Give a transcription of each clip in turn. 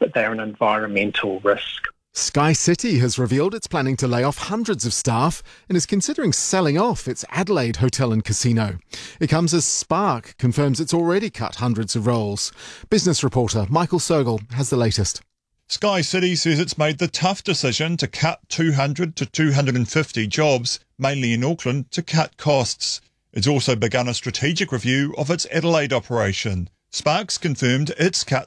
but they're an environmental risk. Sky City has revealed it's planning to lay off hundreds of staff and is considering selling off its Adelaide hotel and casino. It comes as Spark confirms it's already cut hundreds of roles. Business reporter Michael Sogel has the latest. Sky City says it's made the tough decision to cut 200 to 250 jobs, mainly in Auckland, to cut costs. It's also begun a strategic review of its Adelaide operation. Sparks confirmed it's cut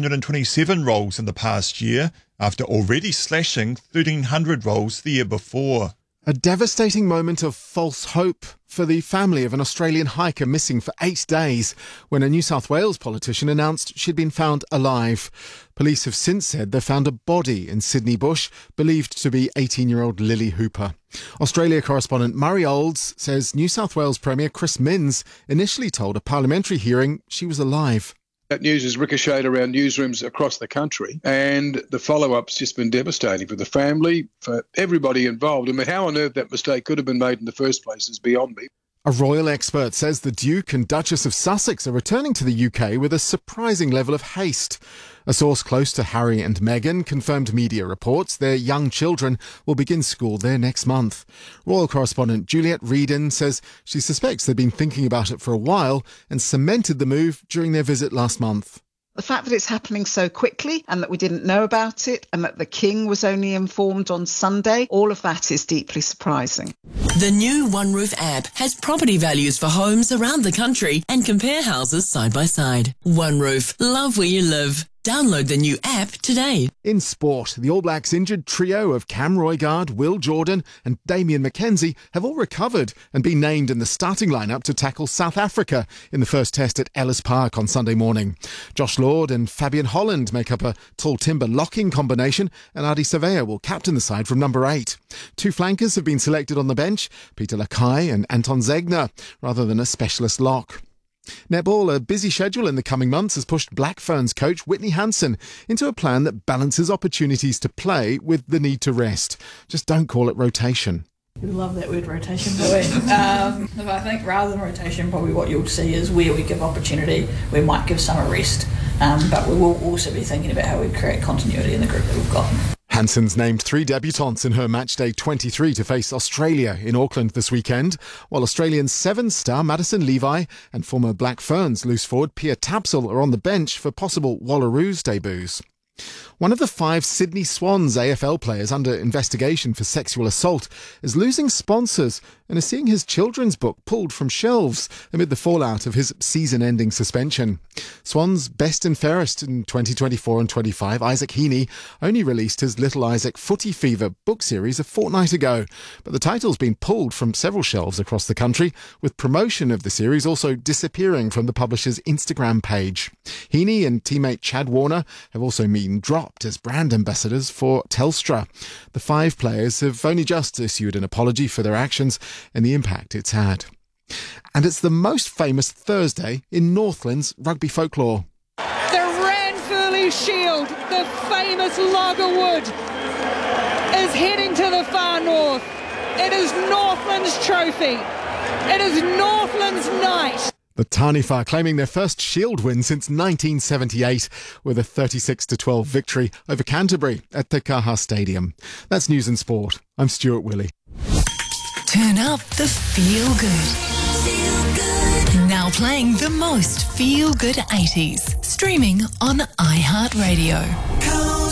627 roles in the past year, after already slashing 1,300 roles the year before. A devastating moment of false hope for the family of an Australian hiker missing for 8 days when a New South Wales politician announced she'd been found alive. Police have since said they found a body in Sydney Bush, believed to be 18-year-old Lily Hooper. Australia correspondent Murray Olds says New South Wales Premier Chris Minns initially told a parliamentary hearing she was alive. That news has ricocheted around newsrooms across the country, and the follow-up's just been devastating for the family, for everybody involved. I mean, how on earth that mistake could have been made in the first place is beyond me. A royal expert says the Duke and Duchess of Sussex are returning to the UK with a surprising level of haste. A source close to Harry and Meghan confirmed media reports their young children will begin school there next month. Royal correspondent Juliet Reedon says she suspects they've been thinking about it for a while and cemented the move during their visit last month. The fact that it's happening so quickly and that we didn't know about it and that the King was only informed on Sunday, all of that is deeply surprising. The new OneRoof app has property values for homes around the country and compare houses side by side. OneRoof, love where you live. Download the new app today. In sport, the All Blacks injured trio of Cam Roigard, Will Jordan and Damien McKenzie have all recovered and been named in the starting lineup to tackle South Africa in the first test at Ellis Park on Sunday morning. Josh Lord and Fabian Holland make up a tall timber locking combination, and Ardie Savea will captain the side from number 8. 2 flankers have been selected on the bench, Peter Lakai and Anton Zegner, rather than a specialist lock. Netball, a busy schedule in the coming months, has pushed Black Ferns coach Whitney Hansen into a plan that balances opportunities to play with the need to rest. Just don't call it rotation. We love that word rotation, do we? I think rather than rotation, probably what you'll see is where we give opportunity, we might give some a rest, but we will also be thinking about how we create continuity in the group that we've got. Hansen's named 3 debutants in her matchday 23 to face Australia in Auckland this weekend, while Australian 7-star Madison Levi and former Black Ferns loose forward Pia Tapsell are on the bench for possible Wallaroos debuts. One of the 5 Sydney Swans AFL players under investigation for sexual assault is losing sponsors and is seeing his children's book pulled from shelves amid the fallout of his season-ending suspension. Swans' best and fairest in 2024 and 25, Isaac Heaney, only released his Little Isaac Footy Fever book series a fortnight ago, but the title's been pulled from several shelves across the country, with promotion of the series also disappearing from the publisher's Instagram page. Heaney and teammate Chad Warner have also been dropped as brand ambassadors for Telstra. The 5 players have only just issued an apology for their actions and the impact it's had. And it's the most famous Thursday in Northland's rugby folklore. The Ranfurly Shield, the famous Lager Wood, is heading to the far north. It is Northland's trophy. It is Northland's night. The Taniwha claiming their first Shield win since 1978 with a 36-12 victory over Canterbury at Te Kaha Stadium. That's News and Sport. I'm Stuart Willey. Turn up the feel good. Now playing the most feel good 80s. Streaming on iHeartRadio.